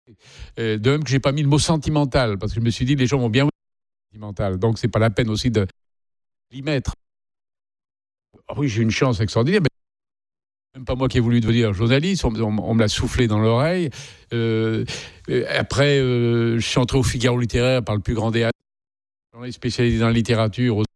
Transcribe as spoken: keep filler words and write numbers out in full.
Euh, de même que j'ai pas mis le mot sentimental, parce que je me suis dit, les gens vont bien voir sentimental, donc c'est pas la peine aussi de l'y mettre. Ah oui, j'ai une chance extraordinaire, mais même pas moi qui ai voulu devenir journaliste, on, on- on me l'a soufflé dans l'oreille. Euh, euh, après, euh, je suis entré au Figaro littéraire par le plus grand des hasards, journaliste spécialisé dans la littérature.